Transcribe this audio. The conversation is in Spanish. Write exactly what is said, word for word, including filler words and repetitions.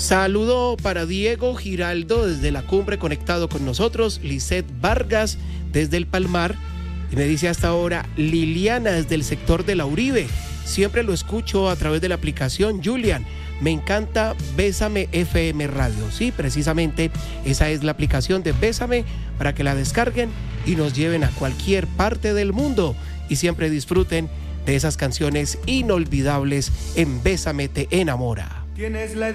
Saludo para Diego Giraldo desde la cumbre conectado con nosotros, Lisette Vargas desde el Palmar, y me dice hasta ahora Liliana desde el sector de la Uribe. Siempre lo escucho a través de la aplicación. Julian, me encanta Bésame F M Radio. Sí, precisamente esa es la aplicación de Bésame para que la descarguen y nos lleven a cualquier parte del mundo y siempre disfruten de esas canciones inolvidables en Bésame Te Enamora. Tienes la